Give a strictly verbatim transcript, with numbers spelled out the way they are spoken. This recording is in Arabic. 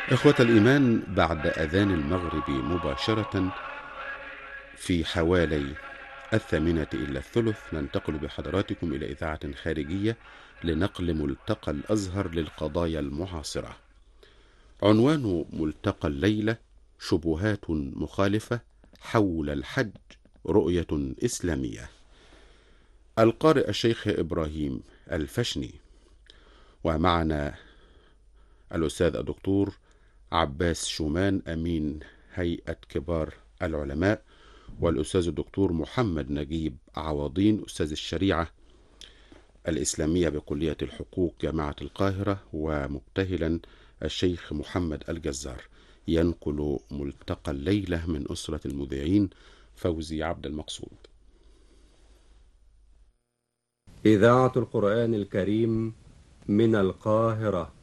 إخوة الإيمان، بعد أذان المغرب مباشرة في حوالي الثامنة إلا الثلث ننتقل بحضراتكم إلى إذاعة خارجية لنقل ملتقى الأزهر للقضايا المعاصرة. عنوان ملتقى الليلة: شبهات مخالفة حول الحج، رؤية إسلامية. القارئ الشيخ إبراهيم الفشني، ومعنا الأستاذ الدكتور عباس شومان أمين هيئة كبار العلماء، والأستاذ الدكتور محمد نجيب عوضين أستاذ الشريعة الإسلامية بكلية الحقوق جامعة القاهرة، ومبتهلا الشيخ محمد الجزار. ينقل ملتقى الليلة من أسرة المذيعين فوزي عبد المقصود. إذاعة القرآن الكريم من القاهرة.